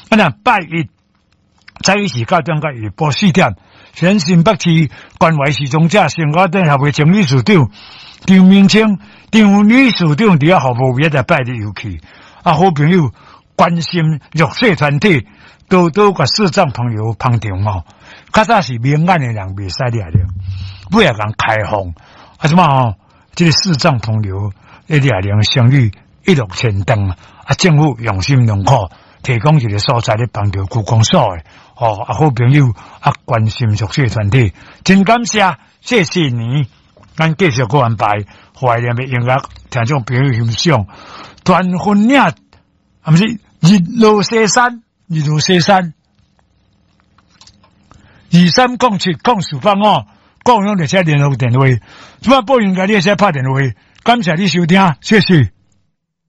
那拜一早起9点到下晡4点，全新北市关怀视障者生活等协会总理事长张明清、张女士长伫服务业来拜日游去。好朋友关心弱势团体，多个视障朋友捧场哦。较早是明眼的人袂使掠了，尾仔讲开放，什么哦，这个视障朋友一掠量生率16000吨政府用心良苦，提供一个所在咧帮助区公所的好朋友关心弱势团体，真感谢，谢谢你。咱继续个安排怀念的音乐，听众朋友欣赏。团婚领不是日落西山23070485共用列车联络电话，怎么报应该列车拍电话？感谢你收听，谢谢。